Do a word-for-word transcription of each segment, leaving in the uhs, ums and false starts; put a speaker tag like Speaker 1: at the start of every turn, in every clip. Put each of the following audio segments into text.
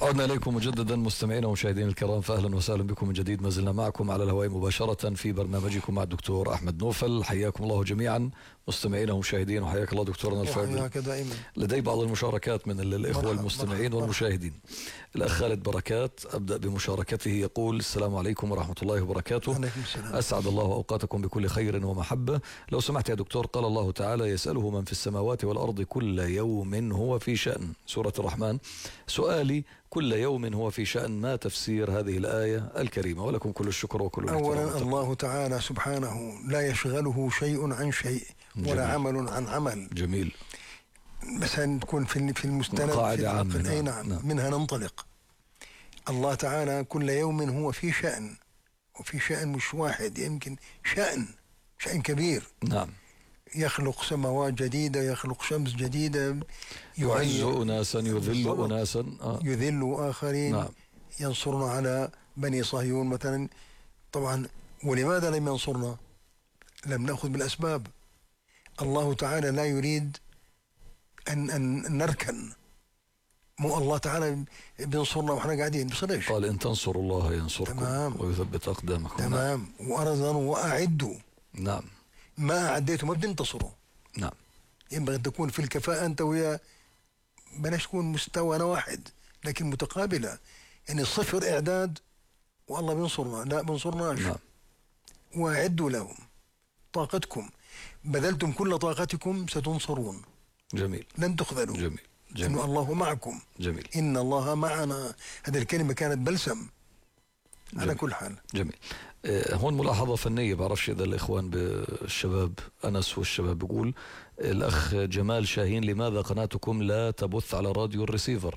Speaker 1: عدنا إليكم مجددا مستمعينا ومشاهدينا الكرام، فأهلا وسهلا بكم من جديد. ما زلنا معكم على الهواء مباشرة في برنامجكم مع الدكتور أحمد نوفل. حياكم الله جميعا مستمعينا ومشاهدين، وحياك الله دكتورنا الفاضل.
Speaker 2: وحياك دائما.
Speaker 1: لدي بعض المشاركات من الإخوة المستمعين مرحب والمشاهدين. الأخ خالد بركات أبدأ بمشاركته، يقول: السلام عليكم ورحمة الله وبركاته.
Speaker 2: عليكم السلام.
Speaker 1: أسعد الله أوقاتكم بكل خير ومحبة. لو سمحت يا دكتور، قال الله تعالى: يسأله من في السماوات والأرض كل يوم هو في شأن، سورة الرحمن. سؤالي: كل يوم هو في شأن، ما تفسير هذه الآية الكريمة؟ ولكم كل الشكر وكل الاحترام.
Speaker 2: أولا الله تعالى سبحانه لا يشغله شيء عن شيء ولا جميل. عمل عن عمل.
Speaker 1: جميل.
Speaker 2: مثلا تكون في في المستند
Speaker 1: قاعدة عامة.
Speaker 2: نعم. نعم. نعم منها ننطلق. الله تعالى كل يوم هو في شأن، وفي شأن مش واحد، يمكن شأن شأن كبير.
Speaker 1: نعم.
Speaker 2: يخلق سماوات جديدة، يخلق شمس جديدة،
Speaker 1: يعز أناسا يذل أناسا آه.
Speaker 2: يذل آخرين. نعم. ينصرنا على بني صهيون مثلا. طبعا ولماذا لم ينصرنا؟ لم نأخذ بالأسباب. الله تعالى لا يريد أن, أن نركن. مو الله تعالى بينصرنا وإحنا قاعدين بصريش.
Speaker 1: قال: إن تنصروا الله ينصركم. تمام. ويثبت أقدامكم.
Speaker 2: تمام. وأرضا وأعدوا.
Speaker 1: نعم.
Speaker 2: ما أعديتوا ما بتنتصروا.
Speaker 1: نعم.
Speaker 2: ينبغي أن تكون في الكفاءة أنت ويا، بلاش تكون مستوانا واحد لكن متقابلة، يعني صفر إعداد والله بينصرنا، لا بينصرناش.
Speaker 1: نعم.
Speaker 2: وأعدوا لهم طاقتكم، بذلتم كل طاقتكم ستنصرون.
Speaker 1: جميل.
Speaker 2: لن تخذلوا.
Speaker 1: جميل. جميل.
Speaker 2: إن الله معكم.
Speaker 1: جميل.
Speaker 2: إن الله معنا. هذه الكلمة كانت بلسم. جميل. على كل حال.
Speaker 1: جميل. آه هون ملاحظة فنية، بعرفش إذا الإخوان بالشباب أنس والشباب بيقول: الأخ جمال شاهين، لماذا قناتكم لا تبث على راديو الريسيفر؟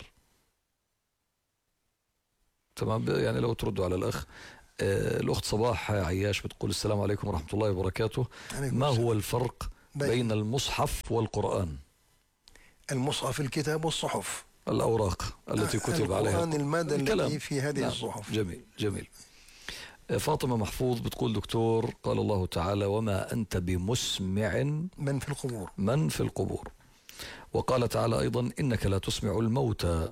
Speaker 1: تمام، يعني لو تردوا على الأخ. آه الأخت صباح عياش بتقول: السلام عليكم ورحمة الله وبركاته. ما هو الفرق بين المصحف والقرآن؟
Speaker 2: المصحف الكتاب والصحف
Speaker 1: الأوراق التي كتب عليها
Speaker 2: القرآن، المادة التي في هذه
Speaker 1: نعم.
Speaker 2: الصحف.
Speaker 1: جميل. جميل. فاطمة محفوظ بتقول: دكتور، قال الله تعالى: وما أنت بمسمع
Speaker 2: من في القبور
Speaker 1: من في القبور. وقال تعالى أيضا: إنك لا تسمع الموتى.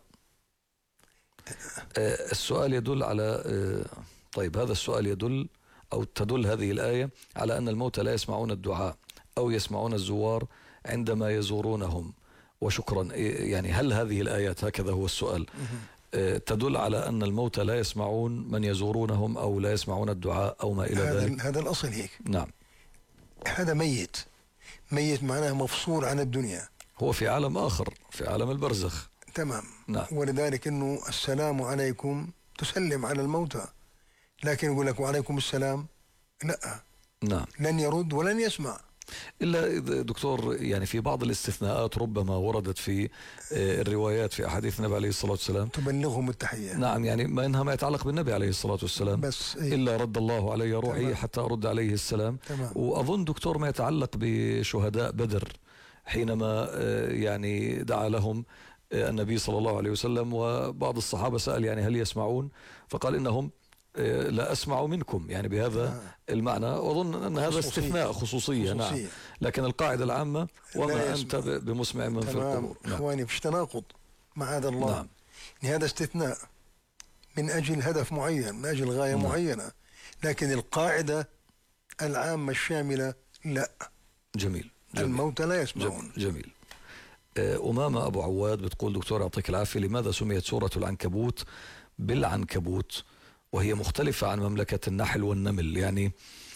Speaker 1: السؤال يدل على طيب هذا السؤال يدل أو تدل هذه الآية على أن الموتى لا يسمعون الدعاء أو يسمعون الزوار عندما يزورونهم. وشكرا. يعني هل هذه الآيات، هكذا هو السؤال، تدل على أن الموتى لا يسمعون من يزورونهم أو لا يسمعون الدعاء أو ما إلى ذلك؟
Speaker 2: هذا الأصل هيك.
Speaker 1: نعم.
Speaker 2: هذا ميت. ميت معناه مفصول عن الدنيا،
Speaker 1: هو في عالم آخر، في عالم البرزخ.
Speaker 2: تمام.
Speaker 1: نعم.
Speaker 2: ولذلك أنه السلام عليكم تسلم على الموتى، لكن يقول لك وعليكم السلام لا.
Speaker 1: نعم.
Speaker 2: لن يرد ولن يسمع.
Speaker 1: إلا دكتور، يعني في بعض الاستثناءات ربما وردت في الروايات في أحاديث النبي عليه الصلاة والسلام:
Speaker 2: تبلغهم التحية.
Speaker 1: نعم، يعني ما إنها ما يتعلق بالنبي عليه الصلاة والسلام
Speaker 2: بس إيه؟
Speaker 1: إلا رد الله علي روحي تمام. حتى أرد عليه السلام.
Speaker 2: تمام.
Speaker 1: وأظن دكتور ما يتعلق بشهداء بدر حينما يعني دعا لهم النبي صلى الله عليه وسلم، وبعض الصحابة سأل يعني هل يسمعون، فقال: إنهم لا أسمع منكم، يعني بهذا آه. المعنى. وأظن أن هذا استثناء خصوصية. خصوصية. نعم. لكن القاعدة العامة: وما أنت بمسمع من في القبور.
Speaker 2: نعم. إخواني فيش تناقض مع هذا الله. نعم. هذا استثناء من أجل هدف معين، من أجل غاية نعم. معينة، لكن القاعدة العامة الشاملة لا.
Speaker 1: جميل. جميل.
Speaker 2: الموتى لا يسمعون.
Speaker 1: جميل. جميل. أمامة أبو عواد بتقول: دكتور يعطيك العافية، لماذا سميت سورة العنكبوت بالعنكبوت وهي مختلفة عن مملكة النحل والنمل؟ يعني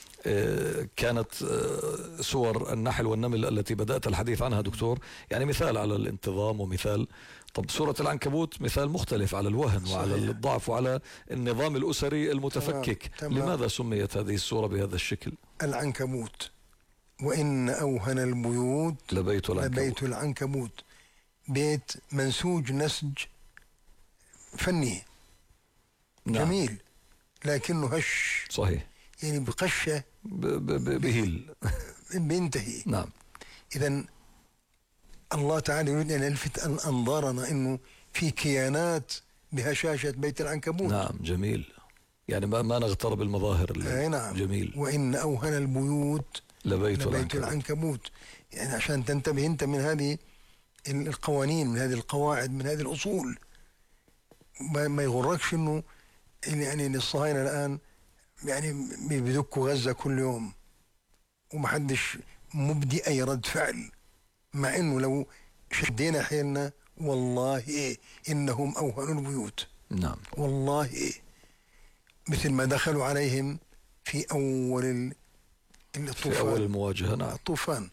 Speaker 1: كانت سور النحل والنمل التي بدأت الحديث عنها دكتور يعني مثال على الانتظام ومثال. طب سورة العنكبوت مثال مختلف على الوهن صحيح. وعلى الضعف وعلى النظام الأسري المتفكك. تمام. تمام. لماذا سميت هذه السورة بهذا الشكل؟
Speaker 2: العنكبوت: وإن أوهن البيوت
Speaker 1: لبيت العنكبوت.
Speaker 2: لبيت العنكبوت، بيت منسوج نسج فني. نعم. جميل، لكنه هش.
Speaker 1: صحيح.
Speaker 2: يعني بقشة
Speaker 1: بهيل
Speaker 2: بينتهي.
Speaker 1: نعم.
Speaker 2: إذن الله تعالى يريد أن يلفت أنظارنا إنه في كيانات بهشاشة بيت العنكبوت.
Speaker 1: نعم. جميل. يعني ما ما نغترب المظاهر.
Speaker 2: أي نعم.
Speaker 1: جميل.
Speaker 2: وإن أوهن البيوت
Speaker 1: لبيت,
Speaker 2: لبيت
Speaker 1: العنكبوت.
Speaker 2: العنكبوت. يعني عشان تنتبه أنت من هذه القوانين، من هذه القواعد، من هذه الأصول. ما, ما يغركش انه يعني الصهاينة الان يعني بيدكوا غزة كل يوم ومحدش مبدي اي رد فعل، مع انه لو شدينا حيلنا والله إيه انهم اوهنوا البيوت.
Speaker 1: نعم
Speaker 2: والله إيه مثل ما دخلوا عليهم في اول الطوفان،
Speaker 1: في اول المواجهة. نعم
Speaker 2: الطوفان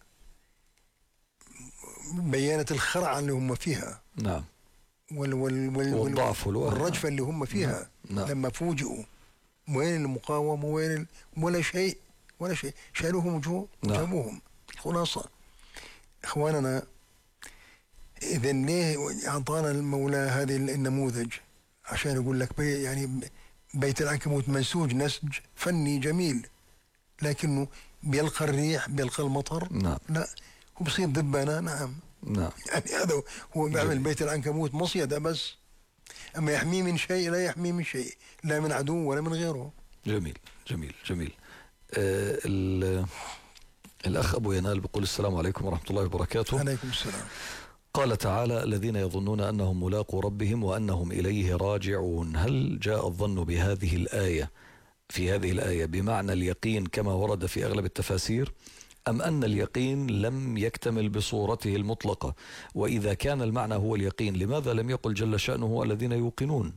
Speaker 2: بيانت الخرعة اللي هم فيها.
Speaker 1: نعم
Speaker 2: وال وال وال
Speaker 1: والضعف
Speaker 2: والرجفة اللي هم فيها.
Speaker 1: نعم. لما
Speaker 2: فوجئوا وين المقاومة وين ال... ولا شيء ولا شيء، شالوهم وجوه وجابوهم. خلاصة إخواننا، إذا ليه أعطانا المولى هذه النموذج؟ عشان يقول لك بي يعني بيت العنكبوت منسوج نسج فني جميل، لكنه بيلقى الريح بيلقى المطر.
Speaker 1: نعم.
Speaker 2: لا هو بصير دبانة. نعم
Speaker 1: نعم.
Speaker 2: يعني هذا هو بيعمل بيت العنكبوت مصيدة بس، أما يحميه من شيء لا يحميه من شيء، لا من عدو ولا من غيره.
Speaker 1: جميل جميل جميل. آه الأخ أبو ينال بيقول السلام عليكم ورحمة الله وبركاته.
Speaker 2: عليكم السلام.
Speaker 1: قال تعالى الذين يظنون أنهم ملاقو ربهم وأنهم إليه راجعون. هل جاء الظن بهذه الآية في هذه الآية بمعنى اليقين كما ورد في أغلب التفاسير، أم أن اليقين لم يكتمل بصورته المطلقة؟ وإذا كان المعنى هو اليقين لماذا لم يقل جل شأنه الذين يوقنون؟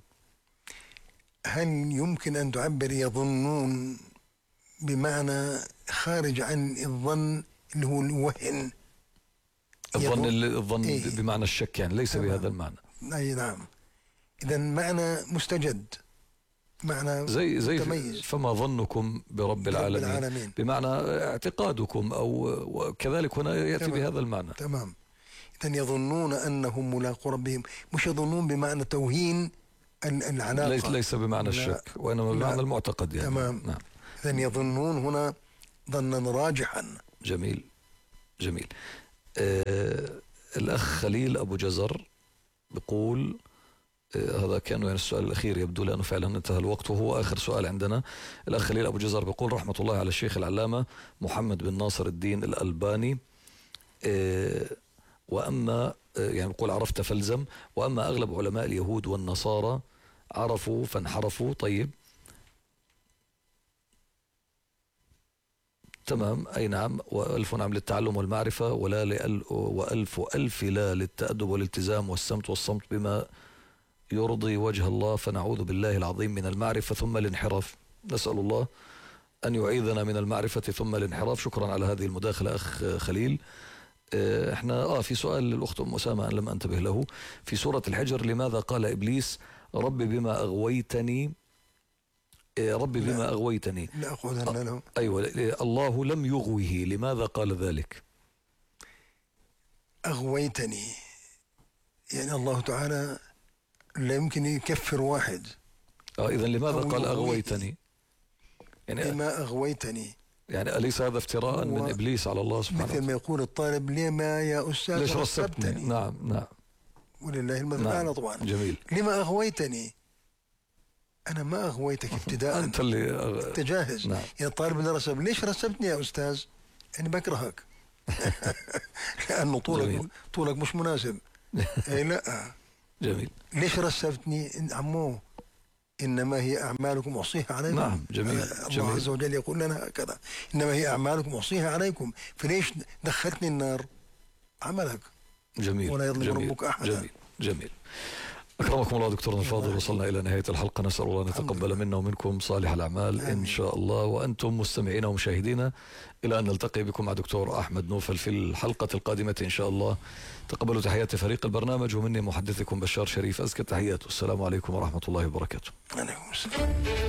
Speaker 2: هل يمكن أن تعبر يظنون بمعنى خارج عن الظن اللي هو الوهن؟
Speaker 1: الظن الظن
Speaker 2: إيه؟
Speaker 1: بمعنى الشك يعني ليس
Speaker 2: تمام.
Speaker 1: بهذا المعنى.
Speaker 2: أي نعم. إذا معنى مستجد، معنى
Speaker 1: زي زي
Speaker 2: متميز.
Speaker 1: فما ظنكم برب العالمين,
Speaker 2: العالمين
Speaker 1: بمعنى اعتقادكم، أو كذلك هنا يأتي
Speaker 2: تمام.
Speaker 1: بهذا المعنى.
Speaker 2: تمام. إذا يظنون أنهم ملاقو ربهم، مش يظنون بمعنى توهين العلاقة،
Speaker 1: ليس, ليس بمعنى الشك وإنما بمعنى المعتقد يعني.
Speaker 2: تمام.
Speaker 1: نعم.
Speaker 2: إذا يظنون هنا ظنا راجحا.
Speaker 1: جميل جميل. آه الأخ خليل أبو جزر بيقول آه هذا كان يعني السؤال الأخير يبدو لأنه فعلا انتهى الوقت وهو آخر سؤال عندنا. الأخ خليل أبو جزر بيقول رحمة الله على الشيخ العلامة محمد بن ناصر الدين الألباني، آه وأما آه يعني بيقول عرفت فالزم، وأما أغلب علماء اليهود والنصارى عرفوا فانحرفوا. طيب تمام، أي نعم، وألف نعم للتعلم والمعرفة، ولا لأل وألف ألف لا للتأدب والالتزام والسمت والصمت بما يرضي وجه الله، فنعوذ بالله العظيم من المعرفة ثم الانحراف. نسأل الله أن يعيذنا من المعرفة ثم الانحراف. شكرا على هذه المداخلة أخ خليل. احنا آه في سؤال للأخت أم أسامة أن لم أنتبه له. في سورة الحجر لماذا قال إبليس ربي بما أغويتني ربي بما لا. أغويتني
Speaker 2: لا أخذن له.
Speaker 1: أيوة، الله لم يغوه، لماذا قال ذلك؟
Speaker 2: أغويتني يعني الله تعالى لا يمكن يكفر واحد.
Speaker 1: آه إذن لماذا قال أغويتني؟
Speaker 2: يعني بما أغويتني
Speaker 1: يعني أليس هذا افتراء من إبليس على الله سبحانه وتعالى؟
Speaker 2: مثل ما يقول الطالب لما يا أستاذ
Speaker 1: ليش رسبتني؟ نعم نعم،
Speaker 2: ولله المثل الأعلى. نعم. طبعا
Speaker 1: جميل.
Speaker 2: لما أغويتني؟ أنا ما أغويتك ابتداء،
Speaker 1: أنت اللي
Speaker 2: أغ... تجاهز.
Speaker 1: نعم.
Speaker 2: يعني الطالب اللي رسب ليش رسبتني يا أستاذ؟ أنا بكرهك لأنه طولك طولك مش مناسب. إيه لا.
Speaker 1: جميل.
Speaker 2: ليش رسبتني؟ عمو إنما هي أعمالكم أحصيها عليكم.
Speaker 1: نعم جميل.
Speaker 2: الله
Speaker 1: جميل.
Speaker 2: عز وجل يقول لنا هكذا، إنما هي أعمالكم أحصيها عليكم، فليش دخلتني النار؟ عملك.
Speaker 1: جميل.
Speaker 2: ولا يظلم ربك أحدا.
Speaker 1: جميل جميل. أكرمكم الله دكتورنا الفاضل. وصلنا إلى نهاية الحلقة، نسأل الله أن يتقبل منا ومنكم صالح الأعمال إن شاء الله. وأنتم مستمعين ومشاهدين إلى أن نلتقي بكم مع دكتور أحمد نوفل في الحلقة القادمة إن شاء الله. تقبلوا تحيات فريق البرنامج ومني محدثكم بشار شريف، أزكى التحيات، والسلام عليكم ورحمة الله وبركاته.
Speaker 2: عليكم السلام.